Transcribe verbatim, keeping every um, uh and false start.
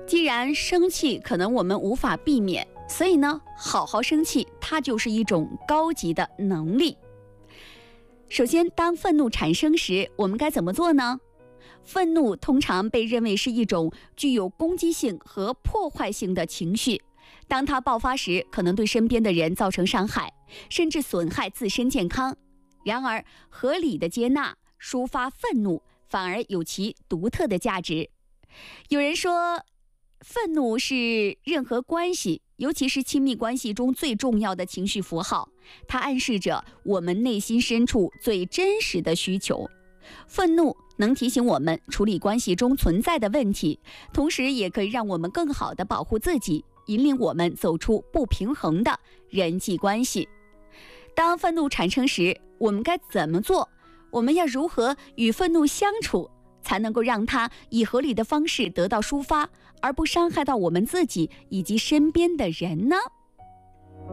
既然生气可能我们无法避免，所以呢，好好生气，它就是一种高级的能力。首先，当愤怒产生时，我们该怎么做呢？愤怒通常被认为是一种具有攻击性和破坏性的情绪，当它爆发时，可能对身边的人造成伤害，甚至损害自身健康。然而，合理的接纳、抒发愤怒，反而有其独特的价值。有人说，愤怒是任何关系，尤其是亲密关系中最重要的情绪符号，它暗示着我们内心深处最真实的需求。愤怒能提醒我们处理关系中存在的问题，同时也可以让我们更好地保护自己，引领我们走出不平衡的人际关系。当愤怒产生时，我们该怎么做？我们要如何与愤怒相处，才能够让它以合理的方式得到抒发，而不伤害到我们自己以及身边的人呢？